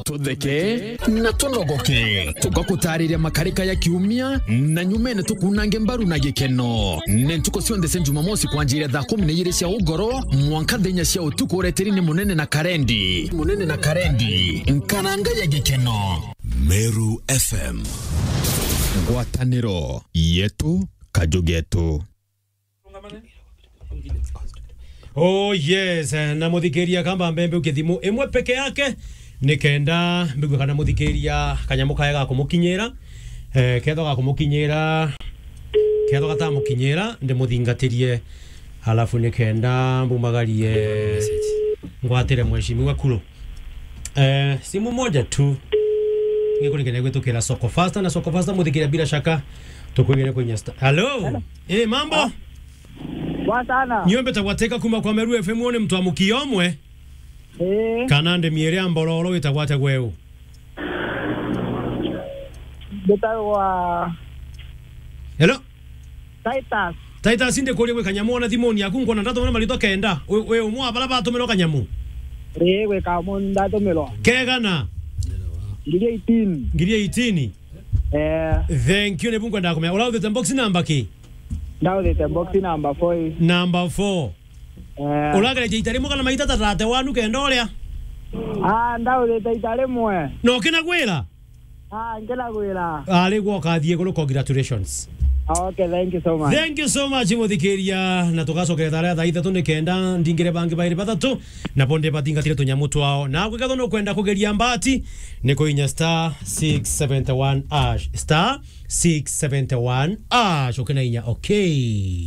tutheke na tunogoke tugakutariria makarika ya kiumia na nyumene tukunange mbaru na gikeno nentuko cionthe cia Jumamosi kwanjira thaa 12 cia ugoro mwanka thenya cia utuku ureterini munene na karendi nkananga ya gikeno. Meru FM ngwataniro yetu kajugetu. Oh yes, na muthikiria kamba mbembe ukithimu imwe peke yake nikenda mbigwe kana muthikiria kanyamuka yaga kumukinyira ketho ga kumukinyira ketho gata mukinyira ndi muthingatirie alafu nikenda mbumagarie ngwatire mweshimiwa kuro simu moja tu ngikurikene gwetukira soko faster na soko faster muthikiria bila shaka tukwigene kwenye star. Hello. Mambo Wasana. Nyombe tawateka kuma kwa Meru FM one mtu amukiyomwe. Kanande miere ambololo itawate gweu. Betawa. Hello. Titus inde kuri we kanyamu na thimoni yaku ngona ndato mwana malito kenda. We umwa bala ba tumelo kanyamu. We kamu ndato melo. Kegana. Ngiri 18. Thank you nebungu ndakumya. Ola the box number ki. Now the box number 4. Number 4. Olaga jeitare mo kana maita tatate wanu kenda oria. Now the itare mo. No kina gwira. Ngela gwira. Ale gwo kathie kulo congratulations. Okay, thank you so much. Thank you so much muthikiria na tugacokerera tharia thaa ithatu nikenda ndingire bangi bairi bathatu na bonde batingatire tunyamu twao na gwikatho no kwenda kugeria mbati ni kuinya star 671 *671 ukina inya okay.